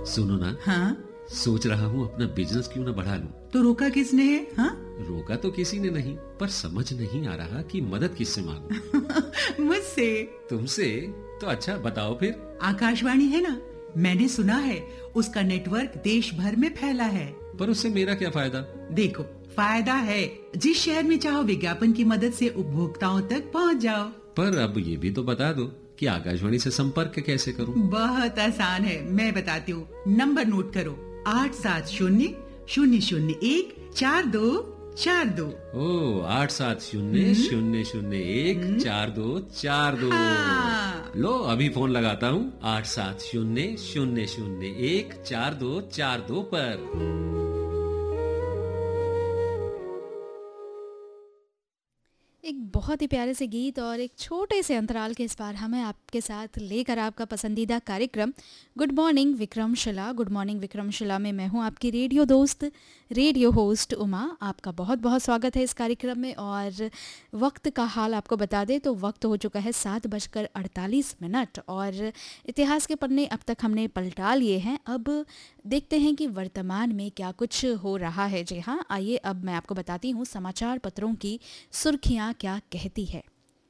सुनो ना, हाँ? सोच रहा हूँ अपना बिजनेस क्यों ना बढ़ा लूं। तो रोका किसने है? हाँ? रोका तो किसी ने नहीं, पर समझ नहीं आ रहा कि मदद किससे मांगूं। मुझसे। तुमसे? तो अच्छा बताओ फिर। आकाशवाणी है ना, मैंने सुना है उसका नेटवर्क देश भर में फैला है। पर उससे मेरा क्या फायदा? देखो, फायदा है, जिस शहर में चाहो विज्ञापन की मदद से उपभोक्ताओं तक पहुंच जाओ। पर अब ये भी तो बता दो कि आकाशवाणी से संपर्क कैसे करूं। बहुत आसान है, मैं बताती हूँ। नंबर नोट करो, 870-001-4242। ओ 870-001-4242। हाँ। लो अभी फोन लगाता हूँ 870-001-4242 पर। एक बहुत ही प्यारे से गीत और एक छोटे से अंतराल के इस बार हमें आपके साथ लेकर आपका पसंदीदा कार्यक्रम good morning Vikramshila. Good morning Vikramshila में मैं हूं आपकी रेडियो दोस्त, रेडियो होस्ट उमा। आपका बहुत बहुत स्वागत है इस कार्यक्रम में। और वक्त का हाल आपको बता दें तो वक्त हो चुका है 7:48 और इतिहास के पन्ने अब तक हमने पलटा लिए हैं। अब देखते हैं कि वर्तमान में क्या कुछ हो रहा है। जी हाँ, आइए अब मैं आपको बताती हूँ समाचार पत्रों की सुर्खियाँ क्या कहती है।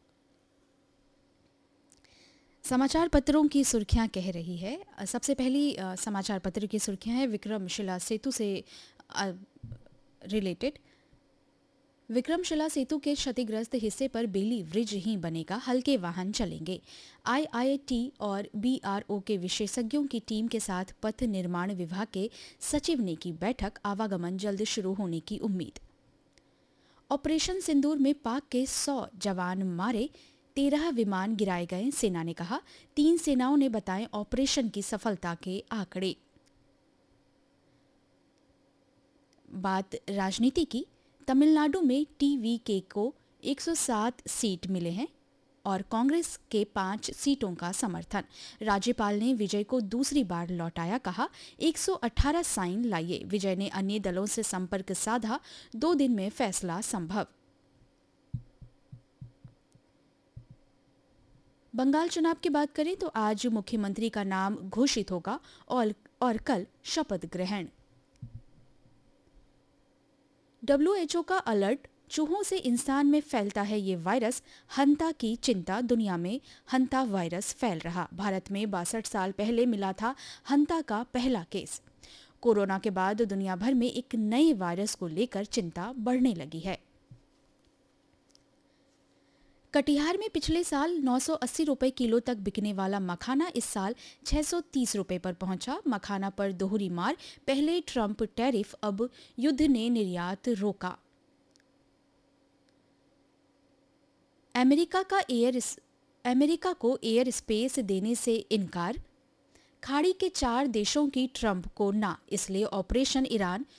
समाचार पत्रों की सुर्खियां कह रही है, सबसे पहली समाचार पत्र की सुर्खियां है विक्रमशिला सेतु से रिलेटेड। विक्रमशिला सेतु के क्षतिग्रस्त हिस्से पर बेली ब्रिज ही बनेगा, हल्के वाहन चलेंगे। आईआईटी और बीआरओ के विशेषज्ञों की टीम के साथ पथ निर्माण विभाग के सचिव ने की बैठक, आवागमन जल्द शुरू होने की उम्मीद। ऑपरेशन सिंदूर में पाक के 100 जवान मारे, 13 विमान गिराए गए, सेना ने कहा। 3 सेनाओं ने बताए ऑपरेशन की सफलता के आंकड़े। बात राजनीति की, तमिलनाडु में टीवीके को 107 सीट मिले हैं और कांग्रेस के 5 सीटों का समर्थन। राज्यपाल ने विजय को दूसरी बार लौटाया, कहा 118 साइन लाइए। विजय ने अन्य दलों से संपर्क साधा, 2 दिन में फैसला संभव। बंगाल चुनाव की बात करें तो आज मुख्यमंत्री का नाम घोषित होगा और कल शपथ ग्रहण। WHO का अलर्ट, चूहों से इंसान में फैलता है ये वायरस, हंता की चिंता। दुनिया में हंता वायरस फैल रहा। भारत में 62 साल पहले मिला था हंता का पहला केस। कोरोना के बाद दुनिया भर में एक नए वायरस को लेकर चिंता बढ़ने लगी है। कटिहार में पिछले साल 980 रुपए किलो तक बिकने वाला मखाना इस साल 630 रुपए पर पहुंचा। मखाना पर दोहरी मार, पहले ट्रंप टैरिफ, अब युद्ध ने निर्यात रोका। अमेरिका को एयर स्पेस देने से इनकार। खाड़ी के 4 देशों की ट्रंप को ना, इसलिए ऑपरेशन ईरान